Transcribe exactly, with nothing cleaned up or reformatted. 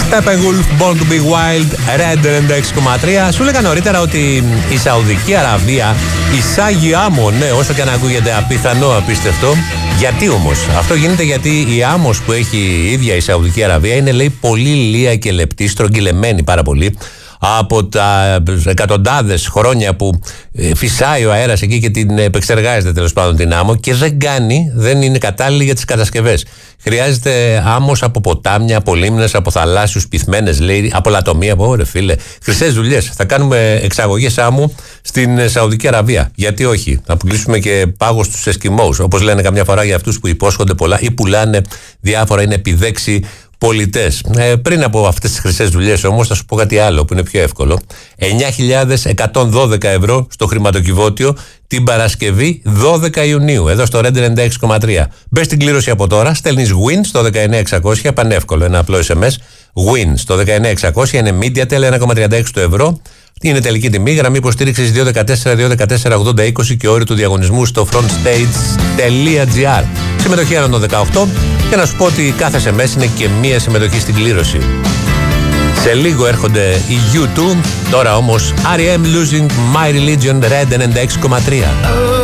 Steppenwolf, Born to be Wild, Red ενενήντα έξι κόμμα τρία. Σου έλεγα νωρίτερα ότι η Σαουδική Αραβία εισάγει άμμο, ναι, όσο και αν ακούγεται απίθανο, απίστευτο. Γιατί όμως? Αυτό γίνεται γιατί η άμμος που έχει η ίδια η Σαουδική Αραβία είναι, λέει, πολύ λία και λεπτή, στρογγυλεμένη πάρα πολύ από τα εκατοντάδες χρόνια που φυσάει ο αέρας εκεί και την επεξεργάζεται τέλος πάντων την άμμο, και δεν κάνει, δεν είναι κατάλληλη για τις κατασκευές. Χρειάζεται άμμος από ποτάμια, από λίμνες, από θαλάσσιους πυθμένες, λέει, από λατομεία, από ρε φίλε. Χρυσές δουλειές. Θα κάνουμε εξαγωγές άμμου στην Σαουδική Αραβία. Γιατί όχι? Θα πουλήσουμε και πάγο στους Εσκιμώους, όπως λένε καμιά φορά για αυτούς που υπόσχονται πολλά ή πουλάνε διάφορα, είναι επιδέξει πολιτές. Ε, πριν από αυτές τις χρυσές δουλειές όμως θα σου πω κάτι άλλο που είναι πιο εύκολο. εννιά χιλιάδες εκατόν δώδεκα ευρώ στο χρηματοκιβώτιο την Παρασκευή δώδεκα Ιουνίου, εδώ στο Red ενενήντα έξι κόμμα τρία. Μπες στην κλήρωση από τώρα, στέλνεις win στο δεκαεννιά εξακόσια, πανεύκολο, ένα απλό ες εμ ες. Win στο δεκαεννιά εξακόσια, είναι MediaTel, ένα κόμμα τριάντα έξι το ευρώ. Είναι τελική τιμή, γραμμή υποστήριξης δύο ένα τέσσερα δύο ένα τέσσερα ογδόντα είκοσι και όριο του διαγωνισμού στο frontstage τελεία gr. Συμμετοχή άνω των δεκαοκτώ, και να σου πω ότι κάθε ες εμ ες είναι και μία συμμετοχή στην κλήρωση. Σε λίγο έρχονται οι γιου τού, τώρα όμως αρ ι εμ Losing My Religion, Red ενενήντα έξι κόμμα τρία.